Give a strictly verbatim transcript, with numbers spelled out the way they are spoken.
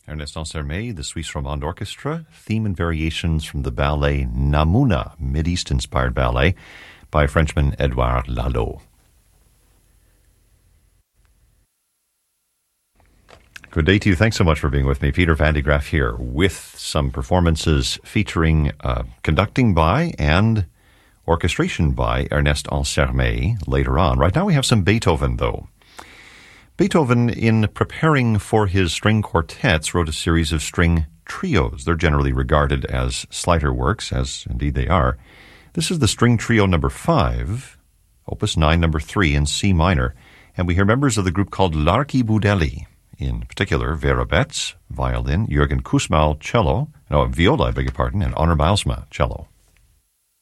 Ernest Ansermet, the Suisse Romande Orchestra, theme and variations from the ballet Namuna, Mideast-inspired ballet by Frenchman Edouard Lalo. Good day to you. Thanks so much for being with me. Peter Van de Graaf here with some performances featuring uh, conducting by and orchestration by Ernest Ansermet later on. Right now we have some Beethoven, though. Beethoven, in preparing for his string quartets, wrote a series of string trios. They're generally regarded as slighter works, as indeed they are. This is the string trio number five, opus nine, number three in C minor, and we hear members of the group called L'Archibudelli, in particular Vera Betts, violin, Jürgen Kussmaul, cello, no, viola, I beg your pardon, and Onur Bijlsma, cello.